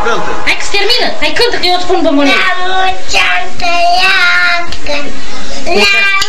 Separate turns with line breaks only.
cântă.
Hai că se termină. Hai cântă că eu îți pun bomboniere.
La mulți ani trăiască. La